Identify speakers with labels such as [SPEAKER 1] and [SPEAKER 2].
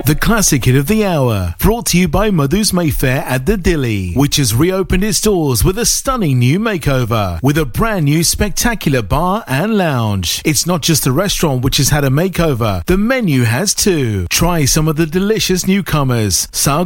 [SPEAKER 1] The classic hit of the hour, brought to you by Madhu's Mayfair at the Dilly, which has reopened its doors with a stunning new makeover, with a brand new spectacular bar and lounge. It's not just the restaurant which has had a makeover, the menu has too. Try some of the delicious newcomers.